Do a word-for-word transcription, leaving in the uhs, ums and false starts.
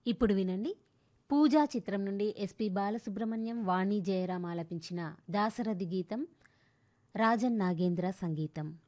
ఇప్పుడు వినండి పూజా చిత్రం నుండి ఎస్పి బాలసుబ్రహ్మణ్యం వాణి జయరాం ఆలపించిన దాశరథి గీతం రాజన్ నాగేంద్ర సంగీతం.